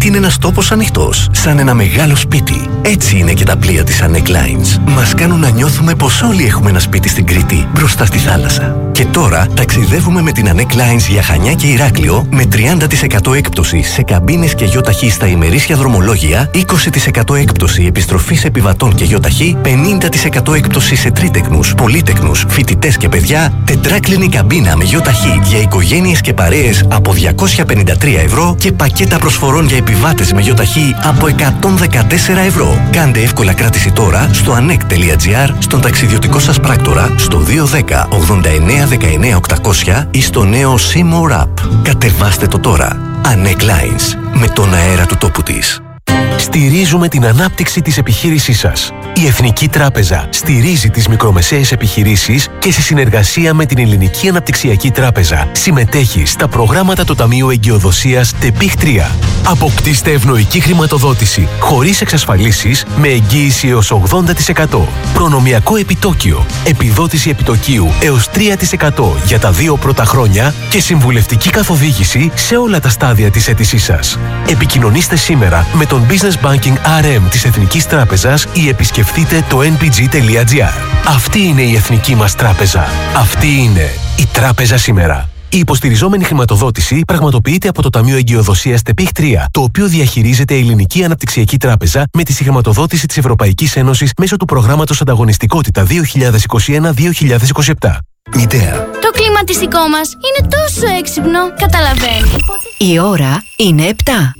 γιατί είναι ένας τόπος ανοιχτός, σαν ένα μεγάλο σπίτι. Έτσι είναι και τα πλοία της Anek Lines. Μας κάνουν να νιώθουμε πως όλοι έχουμε ένα σπίτι στην Κρήτη, μπροστά στη θάλασσα. Και τώρα ταξιδεύουμε με την Anek Lines για Χανιά και Ηράκλειο με 30% έκπτωση σε καμπίνες και γιοταχή στα ημερήσια δρομολόγια, 20% έκπτωση επιστροφής επιβατών και γιοταχή, 50% έκπτωση σε τρίτεκνους, πολύτεκνους, φοιτητές και παιδιά, τετράκλινη καμπίνα με γιοταχή για οικογένειες και παρέες από 253 ευρώ και πακέτα προσφορών για επιβάτες με γιοταχή από 114 ευρώ. Κάντε εύκολα κράτηση τώρα στο anek.gr, στον ταξιδιωτικό σας πράκτορα, στο 210 89 19 800 ή στο νέο Seymour App. Κατεβάστε το τώρα. Anek Lines. Με τον αέρα του τόπου της. Στηρίζουμε την ανάπτυξη της επιχείρησής σας. Η Εθνική Τράπεζα στηρίζει τις μικρομεσαίες επιχειρήσεις και σε συνεργασία με την Ελληνική Αναπτυξιακή Τράπεζα συμμετέχει στα προγράμματα του Ταμείου Εγκυοδοσίας ΤΕΠΙΧ 3. Αποκτήστε ευνοϊκή χρηματοδότηση χωρίς εξασφαλίσεις με εγγύηση έως 80%. Προνομιακό επιτόκιο, επιδότηση επιτοκίου έως 3% για τα 2 πρώτα χρόνια και συμβουλευτική καθοδήγηση σε όλα τα στάδια της αίτησής σας. Επικοινωνήστε σήμερα με τον Business Banking RM της Εθνικής Τράπεζας ή επισκεφτείτε το npg.gr. Αυτή είναι η Εθνική μας Τράπεζα. Αυτή είναι η Τράπεζα σήμερα. Η υποστηριζόμενη χρηματοδότηση πραγματοποιείται από το Ταμείο Εγκυοδοσίας ΤΕΠΙΧ 3, το οποίο διαχειρίζεται η Ελληνική Αναπτυξιακή Τράπεζα με τη συγχρηματοδότηση της Ευρωπαϊκής Ένωσης μέσω του προγράμματος Ανταγωνιστικότητα 2021-2027. Ιδέα. Το κλιματιστικό μας είναι τόσο έξυπνο, καταλαβαίνει. Η ώρα είναι 7.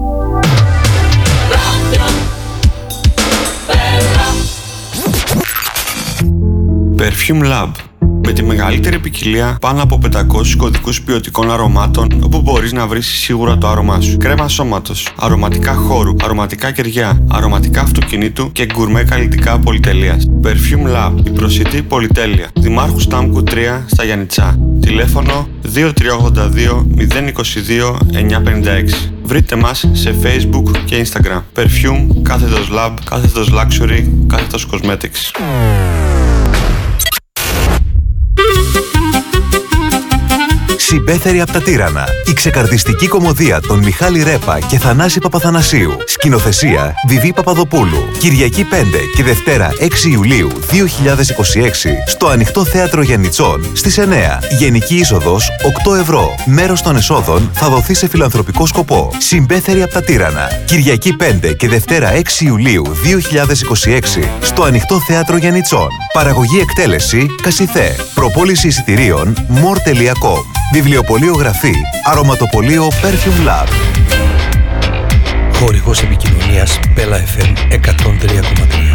Perfume Lab. Με τη μεγαλύτερη ποικιλία πάνω από 500 κωδικούς ποιοτικών αρωμάτων, όπου μπορείς να βρεις σίγουρα το άρωμά σου. Κρέμα σώματος, αρωματικά χώρου, αρωματικά κεριά, αρωματικά αυτοκινήτου και γκουρμέ καλλιτικά πολυτελείας. Perfume Lab, η προσιτή πολυτέλεια. Δημάρχου Στάμκου 3 στα Γιαννιτσά. Τηλέφωνο 2382 022 956. Βρείτε μας σε Facebook και Instagram. Perfume, κάθετος Lab, κάθετος Luxury, κάθετος Cosmetics. Συμπέθερη από τα Τύρανα. Η ξεκαρδιστική κωμωδία των Μιχάλη Ρέπα και Θανάση Παπαθανασίου. Σκηνοθεσία Βιβί Παπαδοπούλου. Κυριακή 5 και Δευτέρα 6 Ιουλίου 2026 στο Ανοιχτό Θέατρο Γιαννιτσών στις 9. Γενική είσοδος 8 ευρώ. Μέρος των εσόδων θα δοθεί σε φιλανθρωπικό σκοπό. Συμπέθερη από τα Τύρανα. Κυριακή 5 και Δευτέρα 6 Ιουλίου 2026 στο Ανοιχτό Θέατρο Γιαννιτσών. Παραγωγή εκτέλεση Κασιθέ. Προπόληση εισιτηρίων more.com. Βιβλιοπωλείο Γραφή, αρωματοπωλείο Perfume Lab. Χορηγός επικοινωνίας Bella FM 103,3.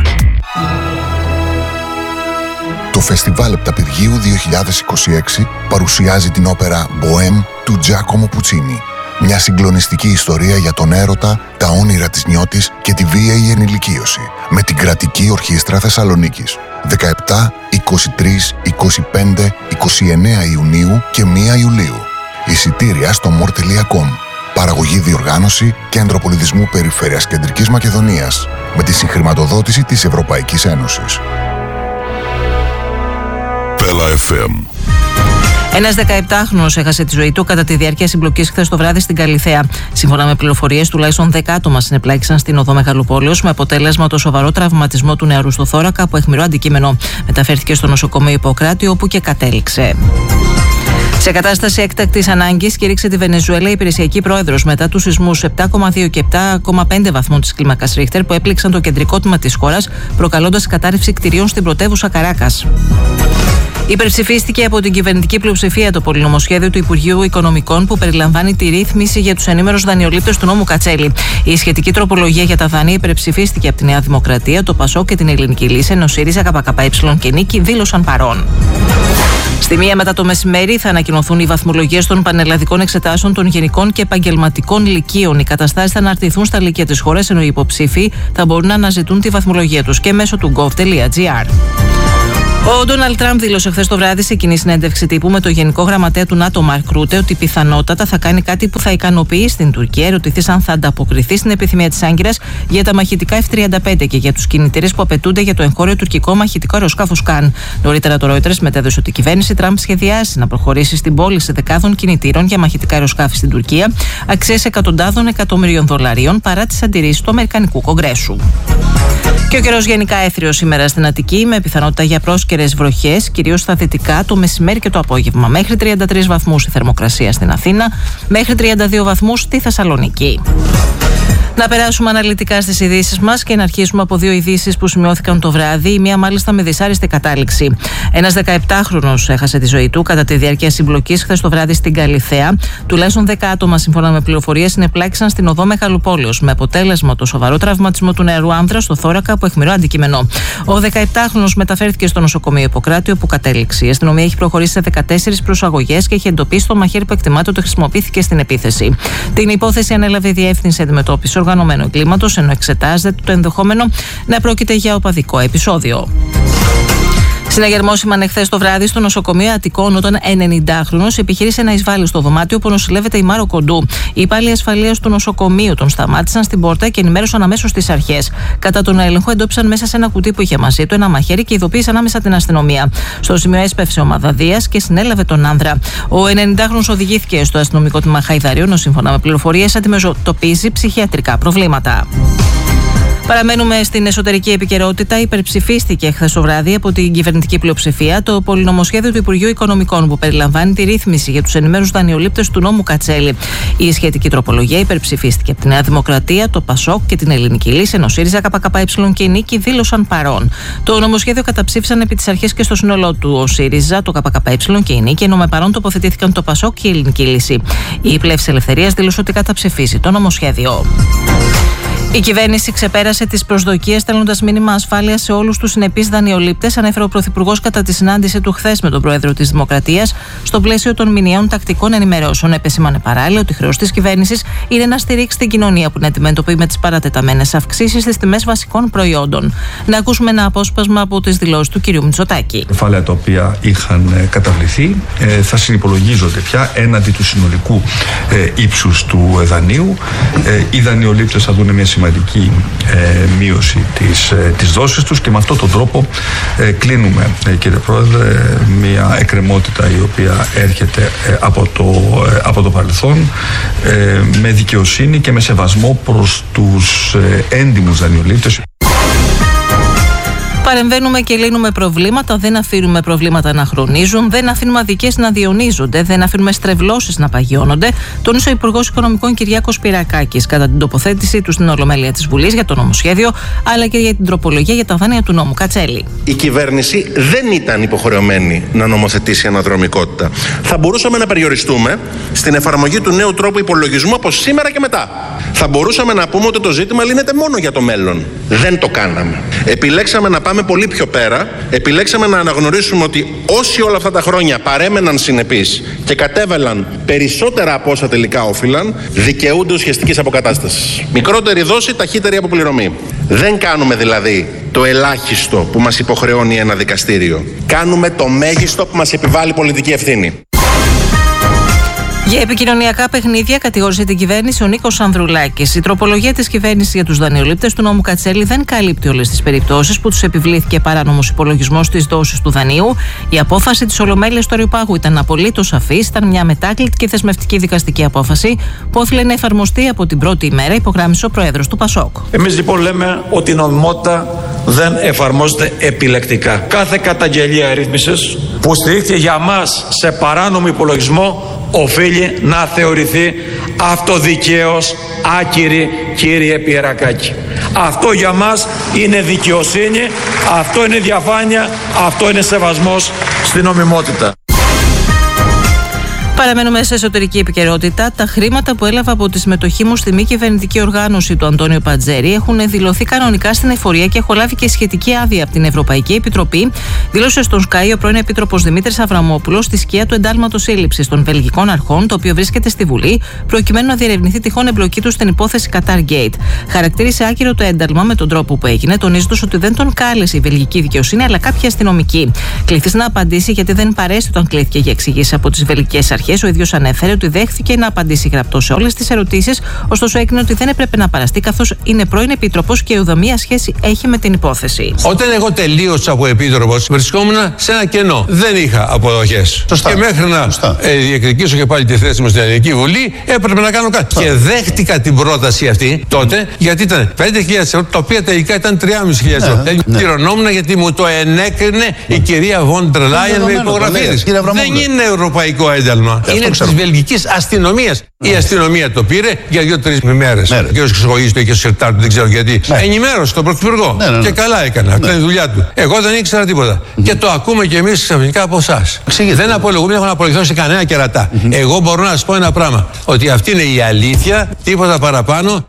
Το Φεστιβάλ Επταπηργίου 2026 παρουσιάζει την όπερα Bohème του Giacomo Puccini. Μια συγκλονιστική ιστορία για τον έρωτα, τα όνειρα της νιώτης και τη βίαιη ενηλικίωση. Με την Κρατική Ορχήστρα Θεσσαλονίκης. 17, 23, 25, 29 Ιουνίου και 1 Ιουλίου. Εισιτήρια στο more.com. Παραγωγή διοργάνωση Κέντρο Πολιτισμού Περιφέρειας Κεντρικής Μακεδονίας. Με τη συγχρηματοδότηση της Ευρωπαϊκής Ένωσης. Bella FM. Ένας 17χρονος έχασε τη ζωή του κατά τη διάρκεια συμπλοκής χθες το βράδυ στην Καλιθέα. Σύμφωνα με πληροφορίες, τουλάχιστον 10 άτομα συνεπλάκησαν στην οδό Μεγαλοπόλεως, με αποτέλεσμα το σοβαρό τραυματισμό του νεαρού στο θώρακα που αιχμηρό αντικείμενο. Μεταφέρθηκε στο νοσοκομείο Ιπποκράτη, όπου και κατέληξε. Σε κατάσταση έκτακτης ανάγκης κήρυξε τη Βενεζουέλα η υπηρεσιακή πρόεδρος μετά τους σεισμούς 7,2 και 7,5 βαθμών της κλίμακας Ρίχτερ που έπληξαν το κεντρικό τμήμα της χώρας, προκαλώντας κατάρρευση κτηρίων στην πρωτεύουσα Καράκας. Υπερψηφίστηκε από την κυβερνητική πλειοψηφία το πολυνομοσχέδιο του Υπουργείου Οικονομικών που περιλαμβάνει τη ρύθμιση για τους ενήμερους δανειολήπτες του νόμου Κατσέλη. Η σχετική τροπολογία για τα δάνεια υπερψηφίστηκε από τη Νέα Δημοκρατία, το ΠΑΣΟΚ και την Ελληνική Λύση, ενώ ΣΥΡΙΖΑ, ΚΚΕ και Νίκη δήλωσαν παρόν. Στη 1 μετά το μεσημέρι θα ανακοινωθούν οι βαθμολογίες των πανελλαδικών εξετάσεων των γενικών και επαγγελματικών λυκείων. Οι καταστάσεις θα αναρτηθούν στα λύκεια της χώρας, ενώ οι υποψήφοι θα μπορούν να αναζητούν τη βαθμολογία τους και μέσω του gov.gr. Ο Ντόναλντ Τραμπ δήλωσε χθες το βράδυ σε κοινή συνέντευξη τύπου με το Γενικό Γραμματέα του ΝΑΤΟ Μαρκ Ρούτε ότι πιθανότατα θα κάνει κάτι που θα ικανοποιήσει την Τουρκία. Ερωτηθείς αν θα ανταποκριθεί στην επιθυμία της Άγκυρας για τα μαχητικά F-35 και για τους κινητήρες που απαιτούνται για το εγχώριο τουρκικό μαχητικό αεροσκάφος Καν. Νωρίτερα το Reuters μετέδωσε ότι η κυβέρνηση Τραμπ σχεδιάζει να προχωρήσει στην πώληση δεκάδων κινητήρων για μαχητικά αεροσκάφη στην Τουρκία αξίας εκατοντάδων εκατομμυρίων δολαρίων παρά τις αντιρρήσεις του Αμερικανικού Κογκρέσου. Και ο καιρός γενικά έθριος σήμερα στην Αττική, με πιθανότητα για πρόσκαιρες βροχές, κυρίως στα δυτικά, το μεσημέρι και το απόγευμα. Μέχρι 33 βαθμούς η θερμοκρασία στην Αθήνα, μέχρι 32 βαθμούς στη Θεσσαλονίκη. Να περάσουμε αναλυτικά στις ειδήσεις μας και να αρχίσουμε από δύο ειδήσεις που σημειώθηκαν το βράδυ, η μία μάλιστα με δυσάρεστη κατάληξη. Ένας 17χρονος έχασε τη ζωή του κατά τη διάρκεια συμπλοκής χθες το βράδυ στην Καλιθέα. Τουλάχιστον 10 άτομα, σύμφωνα με πληροφορίες, συνεπλάκησαν στην οδό Μεγαλοπόλεως, με αποτέλεσμα το σοβαρό τραυματισμό του νεαρού άνδρα στο θώρακα από αιχμηρό αντικείμενο. Ο 17χρονος μεταφέρθηκε στο νοσοκομείο Ιπποκράτιο, όπου κατέληξε. Η αστυνομία έχει προχωρήσει σε 14 προσαγωγές και έχει εντοπίσει το μαχαίρι που εκτιμάται ότι χρησιμοποιήθηκε στην επίθεση. Την υπόθεση ανέλαβε η Διεύθυνση Αντιμετώπισης Οργανωμένου Εγκλήματος, ενώ εξετάζεται το ενδεχόμενο να πρόκειται για οπαδικό επεισόδιο. Συναγερμός σήμανε χθες το βράδυ στο νοσοκομείο Αττικών, όταν 90χρονος επιχείρησε να εισβάλλει στο δωμάτιο που νοσηλεύεται η Μάρο Κοντού. Οι υπάλληλοι ασφαλείας του νοσοκομείου τον σταμάτησαν στην πόρτα και ενημέρωσαν αμέσως τις αρχές. Κατά τον έλεγχο, εντόπισαν μέσα σε ένα κουτί που είχε μαζί του ένα μαχαίρι και ειδοποίησαν άμεσα την αστυνομία. Στο σημείο έσπευσε ομάδα Δίας και συνέλαβε τον άνδρα. Ο 90χρονος οδηγήθηκε στο αστυνομικό τμήμα Χαϊδαρίων, σύμφωνα με πληροφορίες, αντιμετωπίζει ψυχιατρικά προβλήματα. Παραμένουμε στην εσωτερική επικαιρότητα. Υπερψηφίστηκε χθες το βράδυ από την κυβερνητική πλειοψηφία το πολυνομοσχέδιο του Υπουργείου Οικονομικών, που περιλαμβάνει τη ρύθμιση για τους ενημέρους δανειολήπτες του νόμου Κατσέλη. Η σχετική τροπολογία υπερψηφίστηκε από τη Νέα Δημοκρατία, το ΠΑΣΟΚ και την Ελληνική Λύση, ενώ ΣΥΡΙΖΑ, ΚΚΕ και η Νίκη δήλωσαν παρόν. Το νομοσχέδιο καταψήφισαν επί της αρχής και στο σύνολό του ο ΣΥΡΙΖΑ, το ΚΚΕ και η Νίκη, ενώ με παρόν τοποθετήθηκαν το ΠΑΣΟΚ και η Ελληνική Λύση. Η Πλεύση Ελευθερίας δήλωσε ότι καταψηφίσει το νομοσχέδιο. Η κυβέρνηση ξεπέρασε τις προσδοκίες, στέλνοντας μήνυμα ασφάλειας σε όλους τους συνεπείς δανειολήπτες, ανέφερε ο Πρωθυπουργός κατά τη συνάντηση του χθες με τον Πρόεδρο της Δημοκρατίας, στο πλαίσιο των μηνιαίων τακτικών ενημερώσεων. Επεσήμανε παράλληλα ότι χρέος της κυβέρνησης είναι να στηρίξει την κοινωνία που αντιμετωπίζει με τις παρατεταμένες αυξήσεις στις τιμές βασικών προϊόντων. Να ακούσουμε ένα απόσπασμα από τις δηλώσεις του κ. Μητσοτάκη. Κεφάλαια τα οποία είχαν καταβληθεί θα συνυπολογίζονται πια έναντι του συνολικού ύψους του δανείου. Οι δανειολήπτες θα δουν μια σημαντική μείωση της δόσης τους και με αυτόν τον τρόπο κλείνουμε, κύριε Πρόεδρε, μια εκκρεμότητα η οποία έρχεται από το παρελθόν, με δικαιοσύνη και με σεβασμό προς τους έντιμους δανειολήπτες. Παρεμβαίνουμε και λύνουμε προβλήματα, δεν αφήνουμε προβλήματα να χρονίζουν, δεν αφήνουμε αδικίες να διονύζονται, δεν αφήνουμε στρεβλώσεις να παγιώνονται, τόνισε ο Υπουργός Οικονομικών Κυριάκος Πυρακάκης κατά την τοποθέτησή του στην Ολομέλεια της Βουλής για το νομοσχέδιο, αλλά και για την τροπολογία για τα δάνεια του νόμου Κατσέλη. Η κυβέρνηση δεν ήταν υποχρεωμένη να νομοθετήσει αναδρομικότητα. Θα μπορούσαμε να περιοριστούμε στην εφαρμογή του νέου τρόπου υπολογισμού από σήμερα και μετά. Θα μπορούσαμε να πούμε ότι το ζήτημα λύνεται μόνο για το μέλλον. Δεν το κάναμε. Επιλέξαμε να πάμε πολύ πιο πέρα. Επιλέξαμε να αναγνωρίσουμε ότι όσοι όλα αυτά τα χρόνια παρέμεναν συνεπείς και κατέβαλαν περισσότερα από όσα τελικά όφυλαν, δικαιούνται ουσιαστικής αποκατάστασης. Μικρότερη δόση, ταχύτερη αποπληρωμή. Δεν κάνουμε δηλαδή το ελάχιστο που μας υποχρεώνει ένα δικαστήριο. Κάνουμε το μέγιστο που μας επιβάλλει πολιτική ευθύνη. Για επικοινωνιακά παιχνίδια κατηγόρησε την κυβέρνηση ο Νίκος Ανδρουλάκης. Η τροπολογία της κυβέρνησης για τους δανειολήπτες του νόμου Κατσέλη δεν καλύπτει όλες τις περιπτώσεις που τους επιβλήθηκε παράνομος υπολογισμός της δόσης του δανείου. Η απόφαση της Ολομέλειας του Αριοπάγου ήταν απολύτως σαφής. Ήταν μια μετάκλητη και θεσμευτική δικαστική απόφαση που όφιλε να εφαρμοστεί από την πρώτη ημέρα, υπογράμμισε ο Πρόεδρος του ΠΑΣΟΚ. Εμείς λοιπόν λέμε ότι η νομιμότητα δεν εφαρμόζεται επιλεκτικά. Κάθε καταγγελία ρύθμισης που στηρίχθηκε για μας σε παράνομο υπολογισμό οφείλει να θεωρηθεί αυτοδικαίως άκυρη, κύριε Πυρακάκη. Αυτό για μας είναι δικαιοσύνη, αυτό είναι διαφάνεια, αυτό είναι σεβασμός στην νομιμότητα. Παραμένουμε σε εσωτερική επικαιρότητα. Τα χρήματα που έλαβα από τη συμμετοχή μου στη μη κυβερνητική οργάνωση του Αντώνιο Πατζέρη έχουν δηλωθεί κανονικά στην εφορία και έχω λάβει και σχετική άδεια από την Ευρωπαϊκή Επιτροπή, δήλωσε στον Sky ο πρώην Επίτροπος Δημήτρης Αβραμόπουλος στη σκιά του εντάλματος σύλληψης των βελγικών αρχών, το οποίο βρίσκεται στη Βουλή, προκειμένου να διερευνηθεί τυχόν εμπλοκή του στην υπόθεση Qatar Gate. Χαρακτήρισε άκυρο το ένταλμα με τον τρόπο που έγινε, τονίζοντας ότι δεν τον κάλεσε η βελγική δικαιοσύνη αλλά κάποια αστυνομική. Κληθής να απαντήσει γιατί δεν παρέστη όταν κλήθηκε για εξηγήσεις από τις βελγικές αρχές. Ο ίδιος ανέφερε ότι δέχθηκε να απαντήσει γραπτός σε όλες τις ερωτήσεις, ωστόσο έκρινε ότι δεν έπρεπε να παραστεί καθώς είναι πρώην επίτροπος και ουδαμία σχέση έχει με την υπόθεση. Όταν εγώ τελείωσα από επίτροπος, βρισκόμουν σε ένα κενό. Δεν είχα αποδοχές. Σωστά. Και μέχρι να διεκδικήσω και πάλι τη θέση μου στην Ελληνική Βουλή, έπρεπε να κάνω κάτι. Και δέχτηκα την πρόταση αυτή τότε, γιατί ήταν 5.000 ευρώ, τα οποία τελικά ήταν 3.500 ευρώ. Πληρωνόμουν γιατί μου το ενέκρινε η κυρία Βόντερ Λάιεν με υπογραφή της. Δεν είναι ευρωπαϊκό ένταλμα. Είναι της βελγικής αστυνομίας. Η αστυνομία το πήρε για 2-3 ημέρες. Ο κ. Χρυσοκοίδης το είχε στο σιρτάρι του, δεν ξέρω γιατί. Ενημέρωσε τον Πρωθυπουργό. Και καλά έκανε. Αυτή είναι η δουλειά του. Εγώ δεν ήξερα τίποτα. Και το ακούμε κι εμείς ξαφνικά από εσάς. Δεν απολογούμε, δεν έχω να απολογηθώ σε κανένα κερατά. Εγώ μπορώ να σας πω ένα πράγμα. Ότι αυτή είναι η αλήθεια, τίποτα παραπάνω.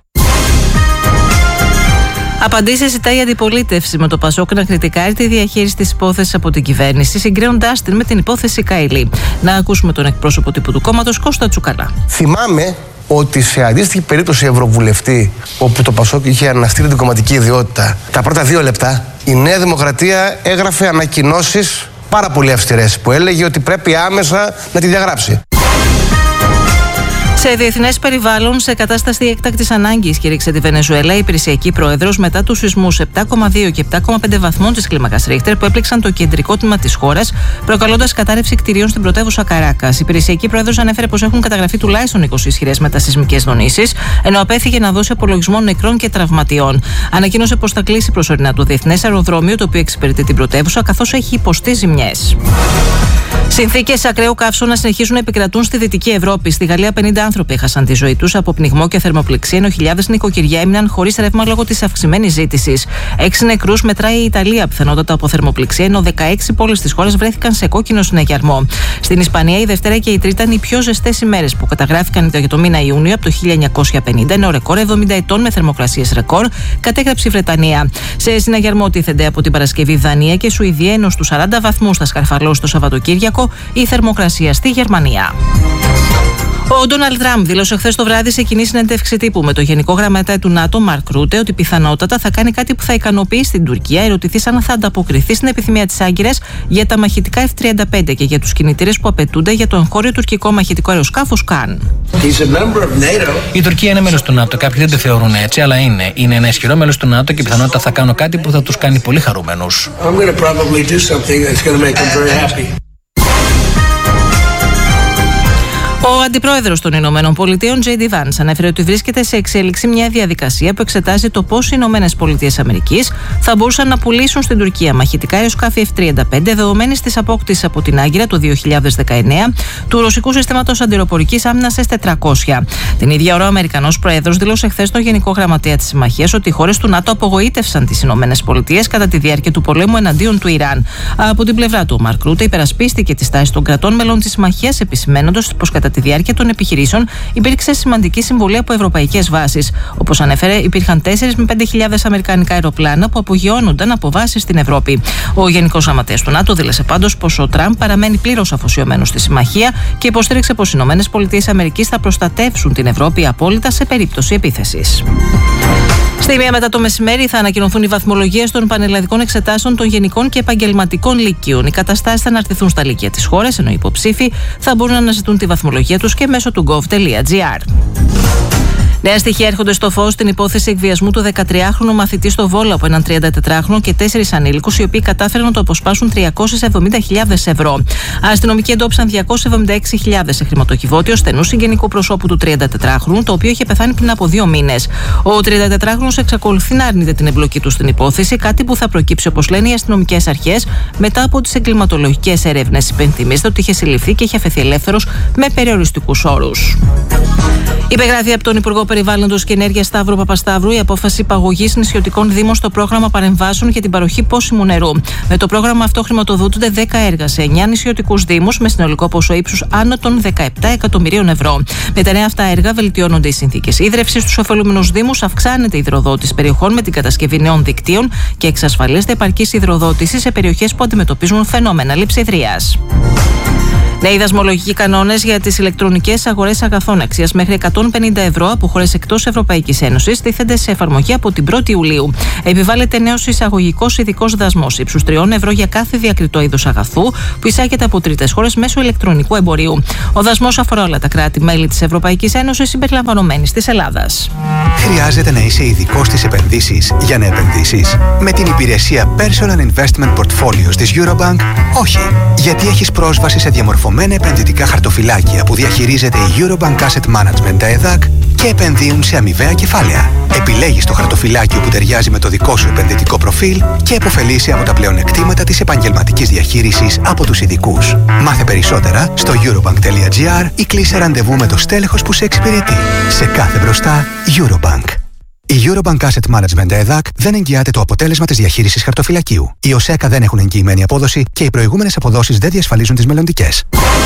Απαντήσεις ζητάει η αντιπολίτευση, με το Πασόκ να κριτικάρει τη διαχείριση της υπόθεσης από την κυβέρνηση, συγκρίνοντάς την με την υπόθεση Καηλή. Να ακούσουμε τον εκπρόσωπο τύπου του κόμματος, Κώστα Τσουκαλά. Θυμάμαι ότι σε αντίστοιχη περίπτωση ευρωβουλευτή, όπου το Πασόκ είχε αναστείλει την κομματική ιδιότητα, τα πρώτα 2 λεπτά η Νέα Δημοκρατία έγραφε ανακοινώσεις πάρα πολύ αυστηρές που έλεγε ότι πρέπει άμεσα να τη διαγράψει. Σε διεθνές περιβάλλον, σε κατάσταση έκτακτης ανάγκης, κήρυξε τη Βενεζουέλα η υπηρεσιακή πρόεδρος μετά τους σεισμούς 7,2 και 7,5 βαθμών της κλίμακας Ρίχτερ που έπληξαν το κεντρικό τμήμα της χώρας, προκαλώντας κατάρρευση κτηρίων στην πρωτεύουσα Καράκας. Η υπηρεσιακή πρόεδρος ανέφερε πως έχουν καταγραφεί τουλάχιστον 20 ισχυρές μετασεισμικές δονήσεις, ενώ απέφυγε να δώσει απολογισμό νεκρών και τραυματιών. Ανακοίνωσε πως θα κλείσει προσωρινά το διεθνές αεροδρόμιο, το οποίο εξυπηρετεί την πρωτεύουσα, καθώς έχει υποστεί ζημιές. Συνθήκες ακραίου καύσωνα συνεχίζουν να επικρατούν στη Δυτική Ευρώπη. Στη Γαλλία, 50 άνθρωποι έχασαν τη ζωή τους από πνιγμό και θερμοπληξία, ενώ χιλιάδες νοικοκυριά έμειναν χωρίς ρεύμα λόγω της αυξημένης ζήτησης. 6 νεκρούς μετράει η Ιταλία, πιθανότατα από θερμοπληξία, ενώ 16 πόλεις της χώρας βρέθηκαν σε κόκκινο συναγερμό. Στην Ισπανία, η Δευτέρα και η Τρίτη ήταν οι πιο ζεστές ημέρες που καταγράφηκαν για το μήνα Ιούνιο από το 1950, ενώ ρεκόρ 70 ετών με θερμοκρασίες ρεκόρ κατέγραψε η Βρετανία. Σε συναγερμό τίθενται από την Παρασκευή Δανία και Σουηδία, ενώ στους 40 βαθμούς θα σκαρφαλώσει το Σαββατοκύριακο η θερμοκρασία στη Γερμανία. Ο Ντόναλντ Τραμπ δήλωσε χθες το βράδυ σε κοινή συνέντευξη τύπου με τον Γενικό Γραμματέα του ΝΑΤΟ, Μαρκ Ρούτε, ότι πιθανότατα θα κάνει κάτι που θα ικανοποιήσει την Τουρκία, ερωτηθής αν θα ανταποκριθεί στην επιθυμία της Άγκυρας για τα μαχητικά F-35 και για τους κινητήρες που απαιτούνται για το εγχώριο τουρκικό μαχητικό αεροσκάφος Καν. Η Τουρκία είναι μέλος του ΝΑΤΟ. Κάποιοι δεν το θεωρούν έτσι, αλλά είναι. Είναι ένα ισχυρό μέλος του ΝΑΤΟ και πιθανότατα θα κάνω κάτι που θα τους κάνει πολύ χαρούμενους. Ο αντιπρόεδρος των Ηνωμένων Πολιτείων, J.D. Vance, ανέφερε ότι βρίσκεται σε εξέλιξη μια διαδικασία που εξετάζει το πώς οι Ηνωμένες Πολιτείες Αμερικής θα μπορούσαν να πουλήσουν στην Τουρκία μαχητικά αεροσκάφη F-35 δεδομένης της απόκτησης από την Άγκυρα το 2019 του ρωσικού συστήματος αντιεροπορικής άμυνας S-400. Την ίδια ώρα, ο Αμερικανός Πρόεδρος δήλωσε χθες στον Γενικό Γραμματέα της Συμμαχίας ότι οι χώρες του ΝΑΤΟ απογοήτευσαν τις Ηνωμένες Πολιτείες κατά τη διάρκεια του πολέμου εναντίον του Ιράν. Από την πλευρά του, ο Μαρκ Ρούτε υπερασπίστηκε τη στάση των κρατών μελών της Συμμαχίας, επισημαίνοντας πως κατά τη διάρκεια των επιχειρήσεων υπήρξε σημαντική συμβολή από ευρωπαϊκές βάσεις. Όπως ανέφερε, υπήρχαν 4 με 5.000 αμερικανικά αεροπλάνα που απογειώνονταν από βάσεις στην Ευρώπη. Ο Γενικός Γραμματέας του ΝΑΤΟ δήλωσε πάντως πως ο Τραμπ παραμένει πλήρως αφοσιωμένος στη συμμαχία και υποστήριξε πως οι ΗΠΑ θα προστατεύσουν την Ευρώπη απόλυτα σε περίπτωση επίθεσης. Στη 1 μετά το μεσημέρι θα ανακοινωθούν οι βαθμολογίες των πανελλαδικών εξετάσεων των γενικών και επαγγελματικών λυκείων. Οι καταστάσεις θα αναρτηθούν στα λύκεια της χώρας, ενώ οι υποψήφοι θα μπορούν να αναζητούν τη βαθμολογία τους και μέσω του gov.gr. Νέα στοιχεία έρχονται στο φως στην υπόθεση εκβιασμού του 13χρονου μαθητή στο Βόλο από έναν 34χρονο και 4 ανήλικους, οι οποίοι κατάφεραν να το αποσπάσουν 370.000 ευρώ. Αστυνομικοί εντόπισαν 276.000 σε χρηματοκιβώτιο στενού συγγενικού προσώπου του 34χρονου, το οποίο είχε πεθάνει πριν από 2 μήνες. Ο 34χρονος εξακολουθεί να αρνείται την εμπλοκή του στην υπόθεση, κάτι που θα προκύψει, όπως λένε οι αστυνομικές αρχές, μετά από τις εγκληματολογικές έρευνες. Υπενθυμίστε ότι είχε συλληφθεί και είχε αφαιθεί ελεύθερος με περιοριστικούς όρους. Υπεγράφει από τον Υπουργό Υπουργό Περιβάλλοντος και Ενέργειας Σταύρο Παπασταύρου η απόφαση υπαγωγής νησιωτικών δήμων στο πρόγραμμα παρεμβάσεων για την παροχή πόσιμου νερού. Με το πρόγραμμα αυτό χρηματοδοτούνται 10 έργα σε 9 νησιωτικούς δήμους με συνολικό ποσό ύψους άνω των 17 εκατομμυρίων ευρώ. Με τα νέα αυτά έργα βελτιώνονται οι συνθήκες ίδρευσης στους ωφελούμενους δήμους, αυξάνεται η υδροδότηση περιοχών με την κατασκευή νέων δικτύων και εξασφαλίζεται επαρκής υδροδότηση σε περιοχές που αντιμετωπίζουν φαινόμενα λειψιδρίας. Νέοι δασμολογικοί κανόνες για τις ηλεκτρονικές αγορές αγαθών αξίας μέχρι 150 ευρώ από χώρες εκτός Ευρωπαϊκής Ένωσης τίθενται σε εφαρμογή από την 1η Ιουλίου. Επιβάλλεται νέος εισαγωγικός ειδικός δασμός ύψους 3 ευρώ για κάθε διακριτό είδος αγαθού που εισάγεται από τρίτες χώρες μέσω ηλεκτρονικού εμπορίου. Ο δασμός αφορά όλα τα κράτη-μέλη της Ευρωπαϊκής Ένωσης συμπεριλαμβανομένης της Ελλάδας. Χρειάζεται να είσαι ειδικός στις επενδύσεις για να επενδύσεις? Με την υπηρεσία Personal Investment Portfolios της Eurobank, όχι. Γιατί έχεις πρόσβαση σε διαμορφωμένα επενδυτικά χαρτοφυλάκια που διαχειρίζεται η Eurobank Asset Management, τα ΕΔΑΚ, και επενδύουν σε αμοιβαία κεφάλαια. Επιλέγεις το χαρτοφυλάκιο που ταιριάζει με το δικό σου επενδυτικό προφίλ και επωφελείσαι από τα πλεονεκτήματα της επαγγελματικής διαχείρισης από τους ειδικούς. Μάθε περισσότερα στο eurobank.gr ή κλείσε ραντεβού με το στέλεχος που σε εξυπηρετεί. Σε κάθε μπροστά, Eurobank. Η Eurobank Asset Management ΕΔΑΚ δεν εγγυάται το αποτέλεσμα της διαχείρισης χαρτοφυλακίου. Οι ΟΣΕΚΑ δεν έχουν εγγυημένη απόδοση και οι προηγούμενες αποδόσεις δεν διασφαλίζουν τις μελλοντικές.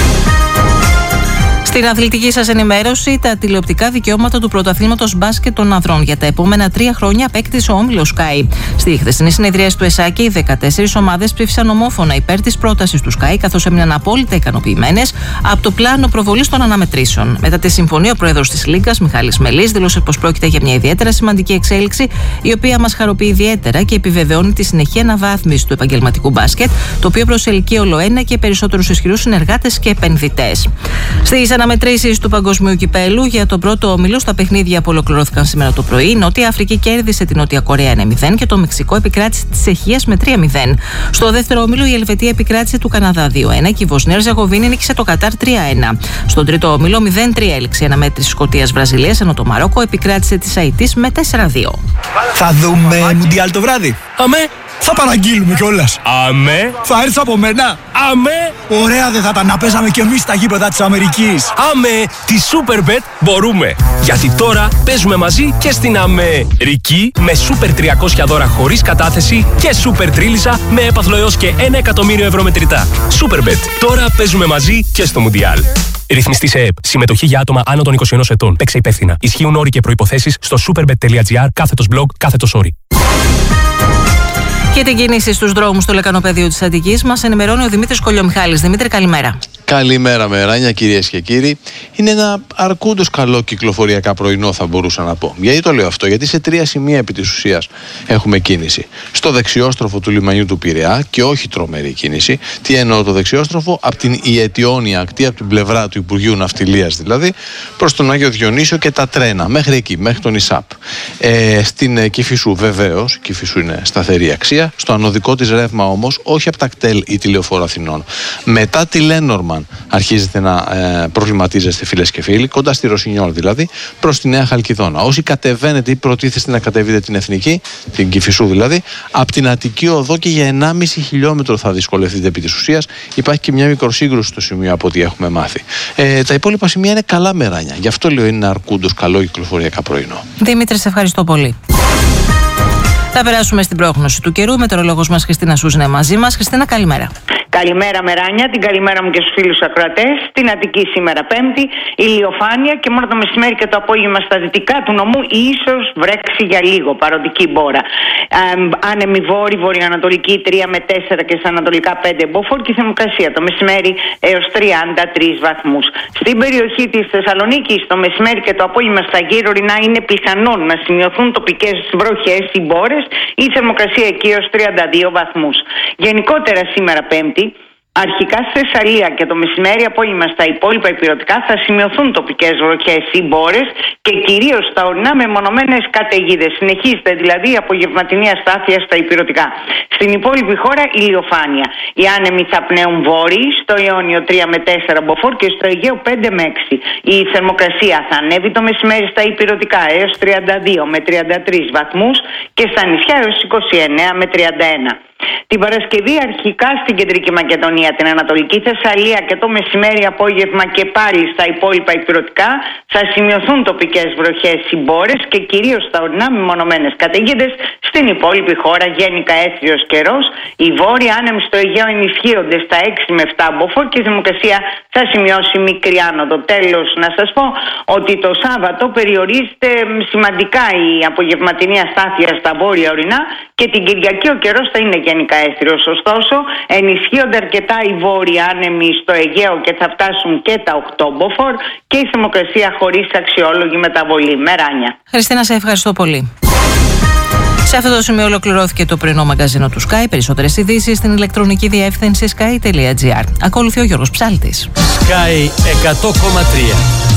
Στην αθλητική σας ενημέρωση, τα τηλεοπτικά δικαιώματα του πρωταθλήματος μπάσκετ των ανδρών για τα επόμενα 3 χρόνια απέκτησε ο όμιλος Sky. Στη χθεσινή συνεδρίαση του ΕΣΑΚΕ, οι 14 ομάδες ψήφισαν ομόφωνα υπέρ της πρότασης του Sky, καθώς έμειναν απόλυτα ικανοποιημένες από το πλάνο προβολής των αναμετρήσεων. Μετά τη συμφωνία, ο πρόεδρος της Λίγκας, Μιχάλης Μελής, δήλωσε πως πρόκειται για μια ιδιαίτερα σημαντική εξέλιξη, η οποία μας χαροποιεί ιδιαίτερα και επιβεβαιώνει τη συνεχή αναβάθμιση του επαγγελματικού μπάσκετ, το οποίο προσελκύει ολοένα και περισσότερους ισχυρούς συνεργάτες και επενδυτές. Στις αναμετρήσεις του Παγκοσμίου Κυπέλου για τον πρώτο όμιλο, στα παιχνίδια που ολοκληρώθηκαν σήμερα το πρωί, η Νότια Αφρική κέρδισε την Νότια Κορέα 1-0 και το Μεξικό επικράτησε τη Τσεχία με 3-0. Στο δεύτερο όμιλο, η Ελβετία επικράτησε του Καναδά 2-1 και η Βοσνία Ερζεγοβίνη νίκησε το Κατάρ 3-1. Στον τρίτο όμιλο, 0-3 έληξε η αναμέτρηση Σκωτίας-Βραζιλίας, ενώ το Μαρόκο επικράτησε τη Αϊτής με 4-2. Θα δούμε Μουντιάλ το βράδυ. Αμέ! Θα παραγγείλουμε κιόλας. Αμέ! Θα έρθεις από μένα. Αμέ! Ωραία δεν θα ήταν να παίζαμε κι εμείς στα γήπεδα της Αμερικής. Αμέ! Τη Superbet μπορούμε. Γιατί τώρα παίζουμε μαζί και στην Αμερική με Super 300 δώρα χωρίς κατάθεση και Super Τρίλισσα με έπαθλο έως και 1 εκατομμύριο ευρώ μετρητά. Superbet. Τώρα παίζουμε μαζί και στο Μουντιάλ. Ρυθμιστή σε ΕΕΠ. Συμμετοχή για άτομα άνω των 21 ετών. Παίξε υπεύθυνα. Ισχύουν όροι και προϋποθέσεις στο superbet.gr/blog/όροι. Και την κίνηση στους δρόμους του λεκανοπεδίου της Αττικής μας ενημερώνει ο Δημήτρης Κολιομιχάλης. Δημήτρη, καλημέρα. Καλημέρα Μεράνια, κυρίες και κύριοι. Είναι ένα αρκούντος καλό κυκλοφοριακά πρωινό, θα μπορούσα να πω. Γιατί το λέω αυτό? Γιατί σε 3 σημεία επί της ουσίας έχουμε κίνηση. Στο δεξιόστροφο του λιμανιού του Πειραιά και όχι τρομερή κίνηση. Τι εννοώ το δεξιόστροφο? Από την Ιετιώνια ακτή, από την πλευρά του Υπουργείου Ναυτιλίας δηλαδή, προς τον Άγιο Διονύσιο και τα τρένα, μέχρι εκεί, μέχρι τον ΙΣΑΠ. Στην Κηφισού βεβαίως, Κηφισού είναι σταθερή αξία. Στο ανωδικό της ρεύμα όμως, όχι από τα κτέλ ή τηλεοφόρο Αθηνών. Μετά τη Λένορμαν αρχίζετε να προβληματίζεστε, φίλες και φίλοι, κοντά στη Ρωσινιόλ δηλαδή, προς τη Νέα Χαλκιδόνα. Όσοι κατεβαίνετε ή προτίθεστε να κατεβείτε την Εθνική, την Κηφισού δηλαδή, από την Αττική Οδό και για 1,5 χιλιόμετρο θα δυσκολευτείτε επί της ουσίας. Υπάρχει και μια μικροσύγκρουση στο σημείο από ό,τι έχουμε μάθει. Τα υπόλοιπα σημεία είναι καλά Μεράνια. Γι' αυτό λέω είναι αρκούντος καλό κυκλοφοριακά πρωινό. Δημήτρη, σε ευχαριστώ πολύ. Θα περάσουμε στην πρόγνωση του καιρού. Η μετεωρολόγος μας Χριστίνα Σούζ είναι μαζί μας. Χριστίνα, καλημέρα. Καλημέρα Μεράνια, την καλημέρα μου και στους φίλους ακροατές. Στην Αττική σήμερα Πέμπτη, ηλιοφάνεια και μόνο το μεσημέρι και το απόγευμα στα δυτικά του νομού ίσως βρέξει για λίγο, παροδική μπόρα. Άνεμη βόρη, βορειοανατολική 3 με 4 και στα ανατολικά 5 μποφόρ και θερμοκρασία το μεσημέρι έως 33 βαθμούς. Στην περιοχή της Θεσσαλονίκης το μεσημέρι και το απόγευμα στα γύρω ορεινά είναι πιθανόν να σημειωθούν τοπικές βροχές ή μπόρες, η θερμοκρασία εκεί έως 32 βαθμούς. Γενικότερα σήμερα Πέμπτη, αρχικά στη Θεσσαλία και το μεσημέρι απόγευμα στα υπόλοιπα ηπειρωτικά θα σημειωθούν τοπικές βροχές ή μπόρες και κυρίως στα ορεινά με μονομένες καταιγίδες. Συνεχίζεται δηλαδή η απογευματινή αστάθεια στα ηπειρωτικά. Στην υπόλοιπη χώρα ηλιοφάνεια. Οι άνεμοι θα πνέουν βόρειοι, στο Ιόνιο 3 με 4 μποφόρ και στο Αιγαίο 5 με 6. Η θερμοκρασία θα ανέβει το μεσημέρι στα ηπειρωτικά έως 32 με 33 βαθμούς και στα νησιά έως 29 με 31. Την Παρασκευή αρχικά στην Κεντρική Μακεδονία, την Ανατολική Θεσσαλία και το μεσημέρι απόγευμα και πάλι στα υπόλοιπα ηπειρωτικά θα σημειωθούν τοπικές βροχές ή μπόρες και κυρίως στα ορεινά μεμονωμένες καταιγίδες. Στην υπόλοιπη χώρα γενικά έθριος καιρός. Οι βόρειοι άνεμοι στο Αιγαίο ενισχύονται στα 6 με 7 μποφόρ και η θερμοκρασία θα σημειώσει μικρή άνοδο. Τέλος, να σας πω ότι το Σάββατο περιορίζεται σημαντικά η απογευματινή αστάθεια στα βόρεια ορεινά και την Κυριακή ο καιρός θα είναι γενικά έθριος. Ωστόσο, ενισχύονται αρκετά οι βόρειοι άνεμοι στο Αιγαίο και θα φτάσουν και τα 8 μποφόρ και η θερμοκρασία χωρίς αξιόλογη μεταβολή. Μεράνια. Χριστίνα, σε ευχαριστώ πολύ. Σε αυτό το σημείο ολοκληρώθηκε το πρωινό μαγκαζίνο του Sky. Περισσότερες ειδήσεις στην ηλεκτρονική διεύθυνση sky.gr. Ακολουθεί ο Γιώργος Ψάλτης. Sky 100,3.